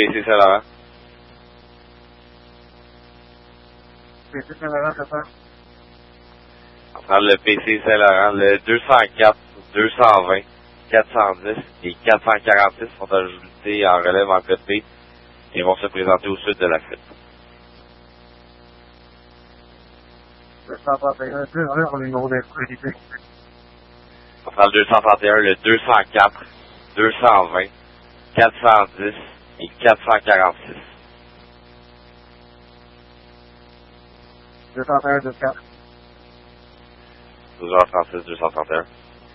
PC Saint-Laurent. PC Saint-Laurent, c'est ça? On prend le PC Saint-Laurent, le 204, 220, 410 et 446 sont ajoutés en relève en côté et vont se présenter au sud de la fuite. 231, plus le numéro d'insécurité. On prend le 231, le 204, 220, 410 et 446. 231, 24. 12h36, 231.